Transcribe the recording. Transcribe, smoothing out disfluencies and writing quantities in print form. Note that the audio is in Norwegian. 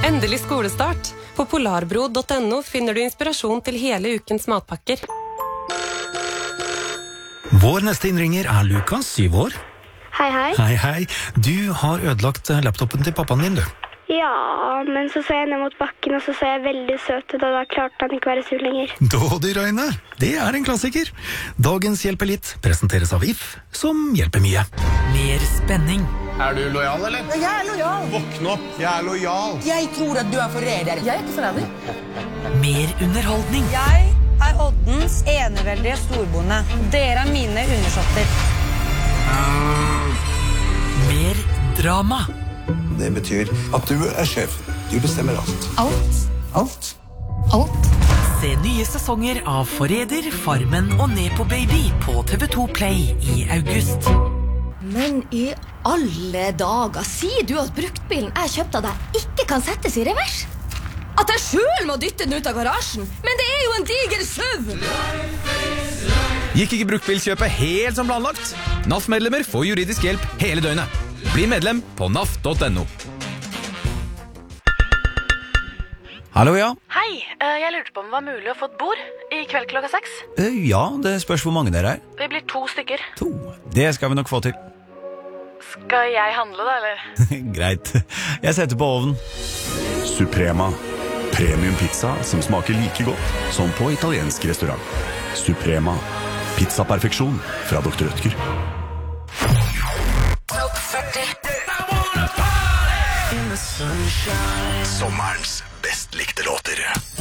Endelig skolestart. På polarbro.no finner du inspirasjon til hele ukens matpakker. Vår neste innringer Lukas, 7 år. Hei, hei. Hei, hei. Du har ødelagt laptopen til pappaen din, du. Ja, men så jeg ned mot bakken, og så jeg veldig søt ut, og da klarte han ikke være sur lenger. Dådyrøyne, det en klassiker. Dagens Hjelper litt presenteres av If, som hjelper mye. Mer spenning. Du lojal, eller? Jeg lojal. Våkn opp, jeg lojal. Jeg tror at du forræder. Jeg ikke forræder. Mer underholdning. Jeg Oddens eneveldige storbonde. Dere mine undersåtter. Mer drama. Det betyr at du sjef. Du bestemmer alt. Alt. Alt? Se nye sesonger av Forræder, Farmen og Nepo Baby på TV2 Play i august. Men i alle dager, sier du at bruktbilen jeg kjøpte av deg ikke kan settes i revers? At jeg selv må dytte den ut av garasjen? Men det jo en diger SUV! Gikk ikke bruktbilkjøpet helt som planlagt? NAF-medlemmer får juridisk hjelp hele døgnet. Bli medlem på naf.no. Hallo, ja. Hei, jeg lurte på om det var mulig å få et bord i kveld klokka 6. Ja, det spørs hvor mange dere Vi blir 2 stykker. 2. Det skal vi nok få til. Skal jeg handle da, eller? Greit. Jeg setter på ovnen. Suprema. Premium pizza som smaker like godt som på italiensk restaurant. Suprema. Pizza-perfeksjon fra Dr. Rødtger. Sommerens best likte låter.